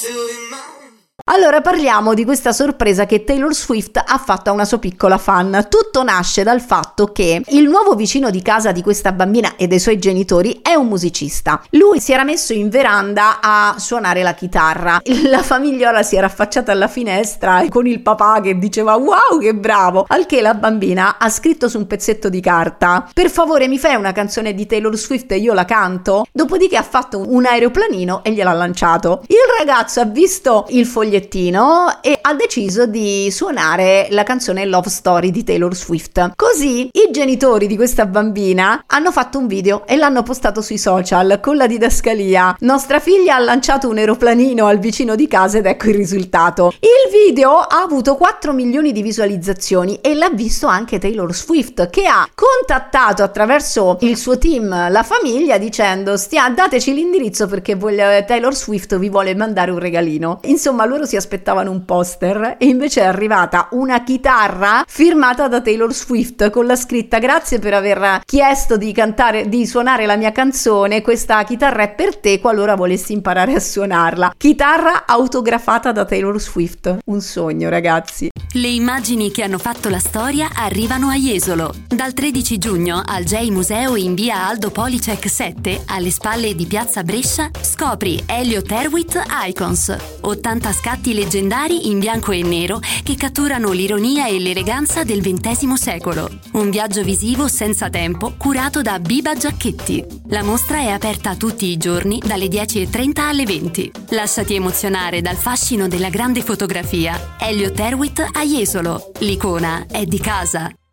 Allora parliamo di questa sorpresa che Taylor Swift ha fatto a una sua piccola fan. Tutto nasce dal fatto che il nuovo vicino di casa di questa bambina e dei suoi genitori è un musicista. Lui si era messo in veranda a suonare la chitarra. La famigliola si era affacciata alla finestra con il papà che diceva wow che bravo, al che la bambina ha scritto su un pezzetto di carta: per favore mi fai una canzone di Taylor Swift e io la canto? Dopodiché ha fatto un aeroplanino e gliel'ha lanciato. Il ragazzo ha visto il foglietto e ha deciso di suonare la canzone Love Story di Taylor Swift. Così i genitori di questa bambina hanno fatto un video e l'hanno postato sui social con la didascalia: nostra figlia ha lanciato un aeroplanino al vicino di casa ed ecco il risultato. Il video ha avuto 4 milioni di visualizzazioni e l'ha visto anche Taylor Swift, che ha contattato attraverso il suo team la famiglia dicendo dateci l'indirizzo perché Taylor Swift vi vuole mandare un regalino. Insomma, loro si aspettavano un poster e invece è arrivata una chitarra firmata da Taylor Swift con la scritta: grazie per aver chiesto di suonare la mia canzone, questa chitarra è per te qualora volessi imparare a suonarla. Chitarra autografata da Taylor Swift, un sogno, ragazzi. Le immagini che hanno fatto la storia arrivano a Jesolo. Dal 13 giugno al J Museo in via Aldo Policek 7, alle spalle di piazza Brescia, scopri Elliot Erwitt Icons, 80 scatti leggendari in bianco e nero che catturano l'ironia e l'eleganza del XX secolo. Un viaggio visivo senza tempo curato da Biba Giacchetti. La mostra è aperta tutti i giorni dalle 10:30 alle 20. Lasciati emozionare dal fascino della grande fotografia. Elliot Erwitt a Jesolo. L'icona è di casa.